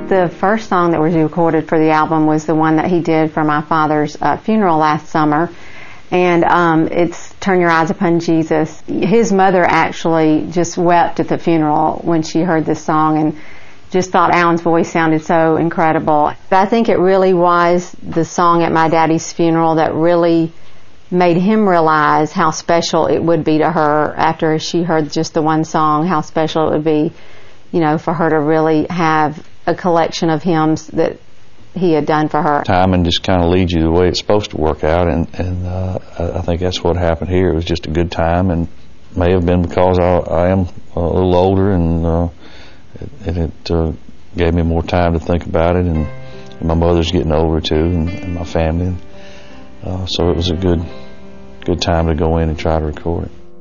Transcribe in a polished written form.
The first song that was recorded for the album was the one that he did for my father's funeral last summer, and it's Turn Your Eyes Upon Jesus. His mother actually just wept at the funeral when she heard this song and just thought Alan's voice sounded so incredible. I think it really was the song at my daddy's funeral that really made him realize how special it would be to her after she heard just the one song, how special it would be, you know, for her to really have a collection of hymns that he had done for her. Timing just kind of leads you the way it's supposed to work out, and I think that's what happened here. It was just a good time, and may have been because I am a little older, and it gave me more time to think about it, and my mother's getting older too, and my family, so it was a good time to go in and try to record it.